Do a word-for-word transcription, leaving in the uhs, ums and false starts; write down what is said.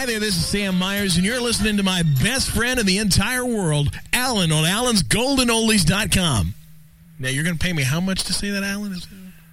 Hi there, this is Sam Myers, and you're listening to my best friend in the entire world, Alan, on Alan's Golden Oldies dot com. Now, you're going to pay me how much to say that, Alan? Is